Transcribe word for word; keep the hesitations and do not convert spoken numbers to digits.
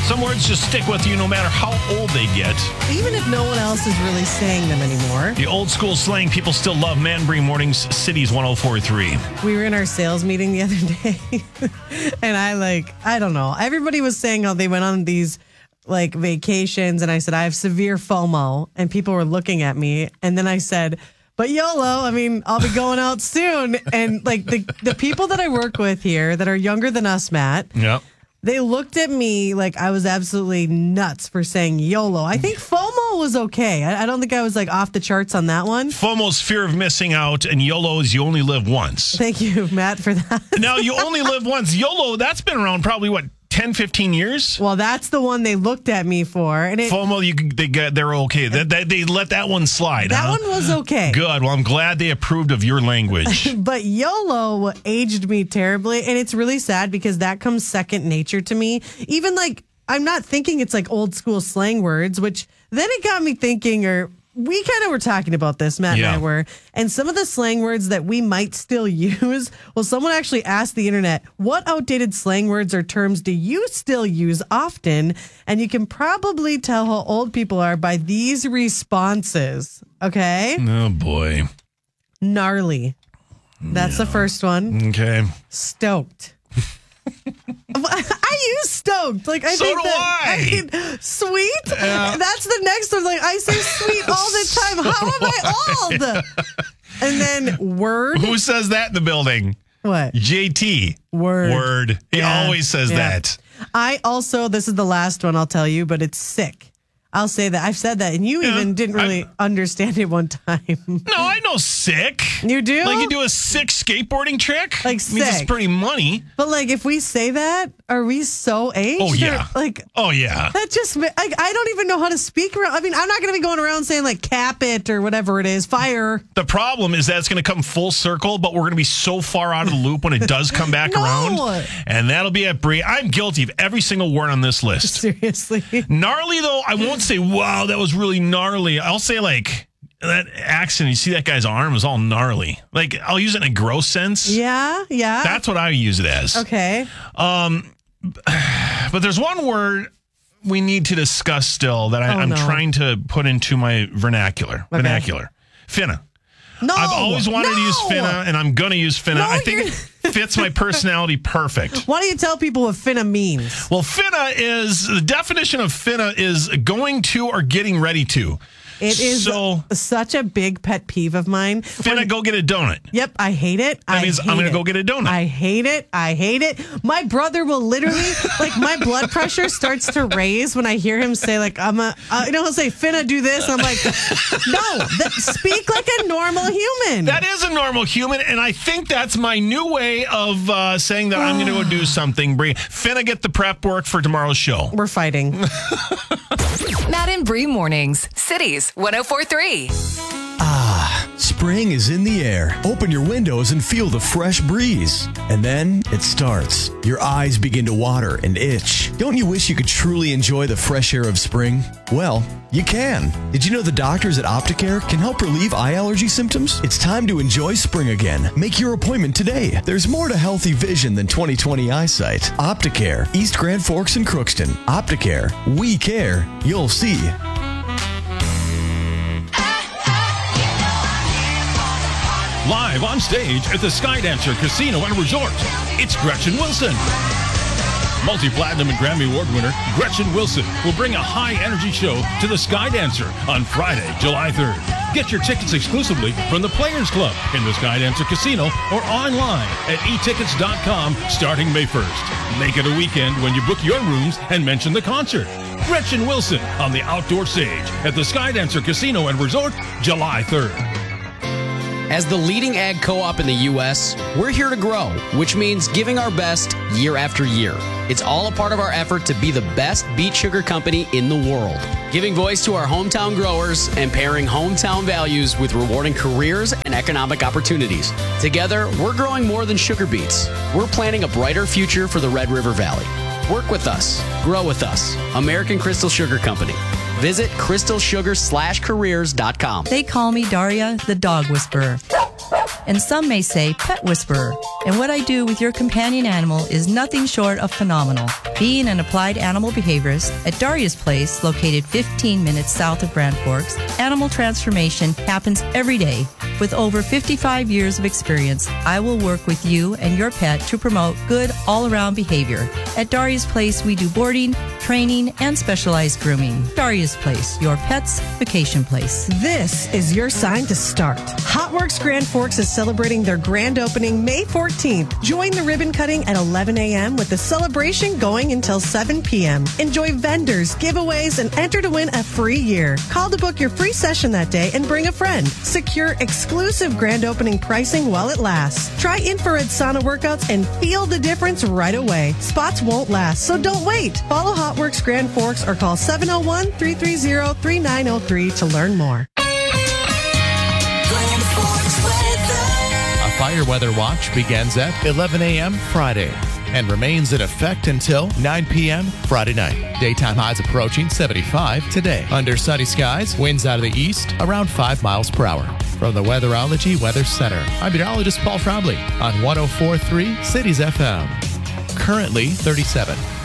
Some words just stick with you no matter how old they get. Even if no one else is really saying them anymore. The old school slang people still love. Man Bring Mornings, Cities one oh four point three. We were in our sales meeting the other day, and I like, I don't know. Everybody was saying how they went on these like vacations, and I said, I have severe FOMO, and people were looking at me, and then I said, but YOLO, I mean, I'll be going out soon. And like the, the people that I work with here that are younger than us, Matt, Yep. they looked at me like I was absolutely nuts for saying YOLO. I think FOMO was okay. I, I don't think I was like off the charts on that one. FOMO's fear of missing out, and YOLO is you only live once. Thank you, Matt, for that. Now, you only live once. YOLO, that's been around probably, what, ten, fifteen years? Well, that's the one they looked at me for. And it, FOMO, you, they get, they're okay. They, they, they let that one slide, That huh? one was okay. Good. Well, I'm glad they approved of your language. But YOLO aged me terribly. And it's really sad because that comes second nature to me. Even like, I'm not thinking it's like old school slang words, which then it got me thinking, or we kind of were talking about this, Matt Yeah. and I were, and some of the slang words that we might still use. Well, someone actually asked the internet, what outdated slang words or terms do you still use often? And you can probably tell how old people are by these responses. Okay. Oh, boy. Gnarly. That's yeah. the first one. Okay. Stoked. I use stoked. Like I so think do that, I. I mean, sweet. Yeah. That's the next one. Like I say sweet all the time. How am I old? And then word. Who says that in the building? What? J T. Word. Word. He Yeah. always says Yeah. that. I also, this is the last one I'll tell you, but it's sick. I'll say that. I've said that. And you Yeah, even didn't really I, understand it one time. No, I know sick. You do? Like you do a sick skateboarding trick? Like I mean, it's sick. pretty money. But like if we say that, are we so aged? Oh, yeah. Or, like, Oh, yeah. that just, like, I don't even know how to speak around. I mean, I'm not going to be going around saying like cap it or whatever it is, fire. The problem is that it's going to come full circle, but we're going to be so far out of the loop when it does come back No. around. And that'll be at Bree. I'm guilty of every single word on this list. Seriously. Gnarly, though, I won't say, wow, that was really gnarly. I'll say, like, that accident, you see that guy's arm is all gnarly. Like, I'll use it in a gross sense. Yeah, yeah. That's what I use it as. Okay. Um, but there's one word we need to discuss still that I, Oh, I'm no. trying to put into my vernacular. Okay. Vernacular. Finna. No. I've always wanted no. to use finna, and I'm going to use finna. No, I think you're- it fits my personality perfect. Why don't you tell people what finna means? Well, finna is, the definition of finna is going to or getting ready to. It is So, such a big pet peeve of mine. finna When- go get a donut. Yep, I hate it. That I means hate I'm going to it. go get a donut. I hate it. I hate it. My brother will literally, like, my blood pressure starts to raise when I hear him say, like, I'm a, uh, you know, he'll say, finna do this. I'm like, no, that, speak like a normal human. That is a normal human, and I think that's my new way of uh, saying that I'm going to go do something. Bree, finna get the prep work for tomorrow's show. We're fighting. Matt and Bree Mornings, Cities one oh four point three. Spring is in the air. Open your windows and feel the fresh breeze. And then it starts. Your eyes begin to water and itch. Don't you wish you could truly enjoy the fresh air of spring? Well, you can. Did you know the doctors at Opticare can help relieve eye allergy symptoms? It's time to enjoy spring again. Make your appointment today. There's more to healthy vision than twenty twenty eyesight. Opticare, East Grand Forks and Crookston. Opticare, we care. You'll see. Live on stage at the Skydancer Casino and Resort, it's Gretchen Wilson. Multi-platinum and Grammy Award winner Gretchen Wilson will bring a high-energy show to the Skydancer on Friday, July third. Get your tickets exclusively from the Players Club in the Skydancer Casino or online at e tickets dot com starting May first. Make it a weekend when you book your rooms and mention the concert. Gretchen Wilson on the outdoor stage at the Skydancer Casino and Resort, July third. As the leading ag co-op in the U S, we're here to grow, which means giving our best year after year. It's all a part of our effort to be the best beet sugar company in the world, giving voice to our hometown growers and pairing hometown values with rewarding careers and economic opportunities. Together, we're growing more than sugar beets. We're planning a brighter future for the Red River Valley. Work with us. Grow with us. American Crystal Sugar Company. Visit crystal sugar slash careers dot com. They call me Daria, the dog whisperer. and some may say pet whisperer. And what I do with your companion animal is nothing short of phenomenal. Being an applied animal behaviorist at Daria's Place, located fifteen minutes south of Grand Forks, animal transformation happens every day. With over fifty-five years of experience, I will work with you and your pet to promote good all-around behavior. At Daria's Place, we do boarding, training, and specialized grooming. Daria's Place, your pet's vacation place. This is your sign to start. Hotworks Grand Forks is celebrating their grand opening May fourteenth. Join the ribbon cutting at eleven a.m. with the celebration going until seven p.m. Enjoy vendors, giveaways, and enter to win a free year. Call to book your free session that day and bring a friend. Secure exclusive grand opening pricing while it lasts. Try infrared sauna workouts and feel the difference right away. Spots won't last, so don't wait. Follow Hotworks Grand Forks or call seven oh one, three three zero, three nine oh three to learn more. A fire weather watch begins at eleven a.m. Friday and remains in effect until nine p.m. Friday night. Daytime highs approaching seventy-five today. Under sunny skies, winds out of the east around five miles per hour. From the Weatherology Weather Center, I'm meteorologist Paul Trombley on one oh four point three Cities F M. Currently thirty-seven.